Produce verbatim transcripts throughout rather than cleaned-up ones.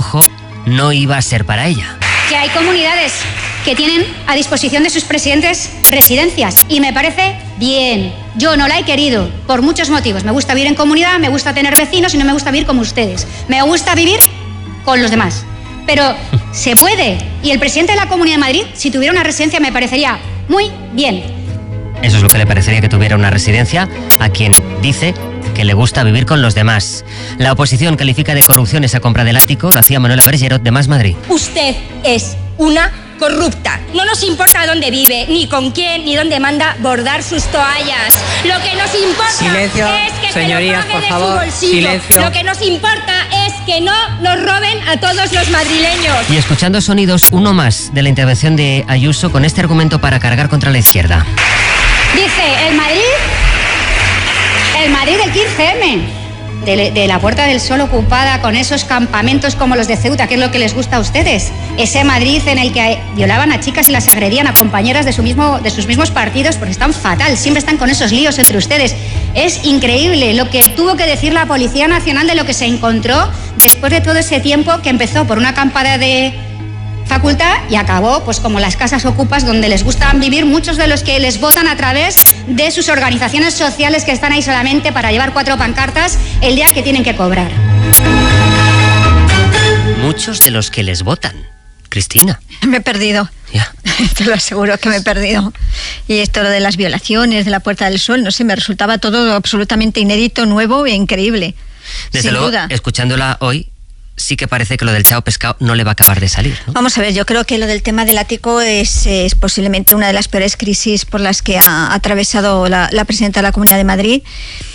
lujo no iba a ser para ella. Que hay comunidades que tienen a disposición de sus presidentes residencias y me parece bien. Yo no la he querido por muchos motivos. Me gusta vivir en comunidad, me gusta tener vecinos y no me gusta vivir como ustedes. Me gusta vivir con los demás. Pero se puede. Y el presidente de la Comunidad de Madrid, si tuviera una residencia, me parecería muy bien. Eso es lo que le parecería, que tuviera una residencia a quien dice que le gusta vivir con los demás. La oposición califica de corrupción esa compra del ático. Lo hacía Manuela Bergerot de Más Madrid. Usted es una corrupta. No nos importa dónde vive, ni con quién, ni dónde manda bordar sus toallas. Lo que nos importa Silencio, es que señorías, se lo pague por de favor, su bolsillo. silencio. Lo que nos importa es que no nos roben a todos los madrileños. Y escuchando sonidos, uno más de la intervención de Ayuso con este argumento para cargar contra la izquierda. Dice, el Madrid, el Madrid del quince eme. De, de la Puerta del Sol ocupada con esos campamentos como los de Ceuta, que es lo que les gusta a ustedes. Ese Madrid en el que violaban a chicas y las agredían a compañeras de, su mismo, de sus mismos partidos, porque están fatal, siempre están con esos líos entre ustedes. Es increíble lo que tuvo que decir la Policía Nacional de lo que se encontró después de todo ese tiempo, que empezó por una acampada de facultad y acabó pues como las casas ocupas donde les gustan vivir muchos de los que les votan a través de sus organizaciones sociales, que están ahí solamente para llevar cuatro pancartas el día que tienen que cobrar. Muchos de los que les votan. Cristina. Me he perdido. Ya. Te lo aseguro que me he perdido. Y esto lo de las violaciones de la Puerta del Sol, no sé, me resultaba todo absolutamente inédito, nuevo e increíble. Desde Sin luego, duda. Escuchándola hoy, sí que parece que lo del chao pescado no le va a acabar de salir, ¿no? Vamos a ver, yo creo que lo del tema del ático es, es posiblemente una de las peores crisis por las que ha atravesado la, la presidenta de la Comunidad de Madrid.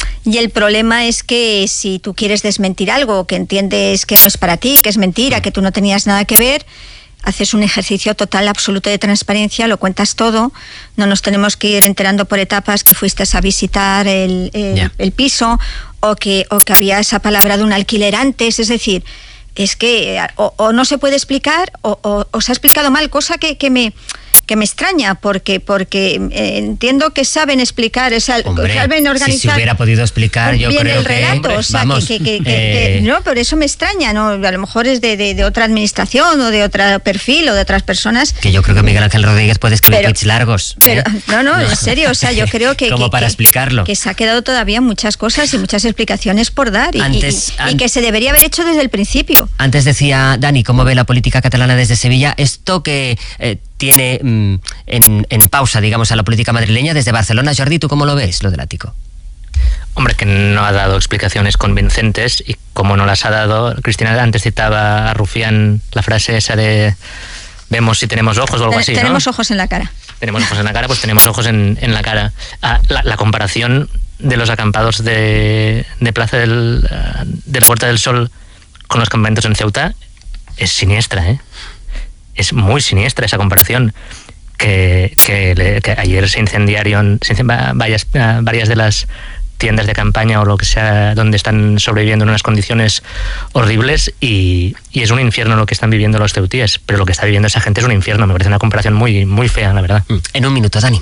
Y el problema es que si tú quieres desmentir algo, que entiendes que no es para ti, que es mentira, que tú no tenías nada que ver, haces un ejercicio total, absoluto de transparencia, lo cuentas todo, no nos tenemos que ir enterando por etapas que fuiste a visitar el, el, yeah. el piso o que, o que había esa palabra de un alquiler antes, es decir, es que o, o no se puede explicar o, o, o se ha explicado mal, cosa que, que me... que me extraña, porque porque eh, entiendo que saben explicar, o sea, Hombre, saben organizar. Si se hubiera podido explicar, yo bien creo el relato, que, o sea, vamos, que, que, que, eh... que, no, por eso me extraña, no, a lo mejor es de, de, de otra administración o de otro perfil o de otras personas. Que yo creo que Miguel Ángel Rodríguez puede escribir tweets largos. Pero, ¿eh? no, no, en serio, o sea, yo creo que como que, para que, explicarlo. Que se ha quedado todavía muchas cosas y muchas explicaciones por dar y, antes, y, y, an... y que se debería haber hecho desde el principio. Antes decía Dani, ¿cómo ve la política catalana desde Sevilla? Esto que eh, tiene mm, en, en pausa, digamos, a la política madrileña desde Barcelona. Jordi, ¿tú cómo lo ves, lo del ático? Hombre, que no ha dado explicaciones convincentes y como no las ha dado, Cristina antes citaba a Rufián la frase esa de vemos si tenemos ojos o algo así, ¿no? Tenemos ojos en la cara. Tenemos ojos en la cara, pues tenemos ojos en, en la cara. Ah, la, la comparación de los acampados de, de Plaza del, de la Puerta del Sol con los campamentos en Ceuta es siniestra, ¿eh? Es muy siniestra esa comparación. Que, que, le, que ayer se incendiaron se incendiaron varias, varias de las tiendas de campaña o lo que sea, donde están sobreviviendo en unas condiciones horribles y, y es un infierno lo que están viviendo los ceutíes, pero lo que está viviendo esa gente es un infierno. Me parece una comparación muy, muy fea, la verdad. En un minuto, Dani.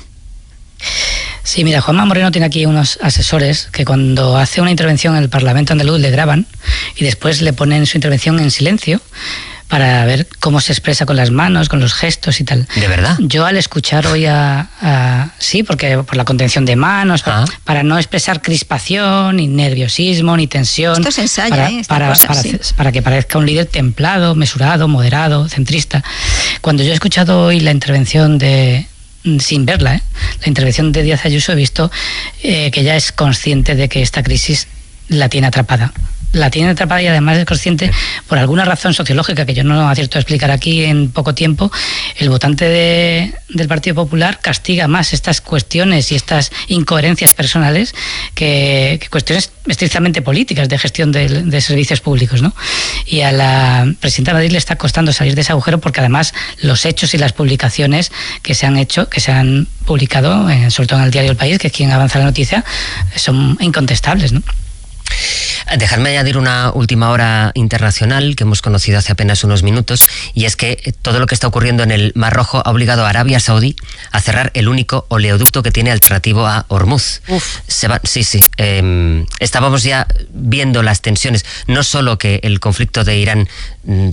Sí, mira, Juanma Moreno tiene aquí unos asesores que cuando hace una intervención en el Parlamento andaluz le graban y después le ponen su intervención en silencio para ver cómo se expresa con las manos, con los gestos y tal. ¿De verdad? Yo al escuchar hoy a... a sí, porque por la contención de manos, ah. para, para no expresar crispación, ni nerviosismo, ni tensión. Esto se ensaya, para, ¿eh? Para, cosa, para, sí. para que parezca un líder templado, mesurado, moderado, centrista. Cuando yo he escuchado hoy la intervención de... sin verla, ¿eh? la intervención de Díaz Ayuso, he visto eh, que ella es consciente de que esta crisis la tiene atrapada. La tiene atrapada y además es consciente, por alguna razón sociológica que yo no acierto a explicar aquí en poco tiempo, el votante de, del Partido Popular castiga más estas cuestiones y estas incoherencias personales que, que cuestiones estrictamente políticas de gestión de, de servicios públicos, ¿no? Y a la presidenta de Madrid le está costando salir de ese agujero porque además los hechos y las publicaciones que se han hecho, que se han publicado, en, sobre todo en el diario El País, que es quien avanza la noticia, son incontestables, ¿no? Dejadme añadir una última hora internacional que hemos conocido hace apenas unos minutos, y es que todo lo que está ocurriendo en el Mar Rojo ha obligado a Arabia Saudí a cerrar el único oleoducto que tiene alternativo a Hormuz. Uf. Se va, sí, sí. Eh, estábamos ya viendo las tensiones, no solo que el conflicto de Irán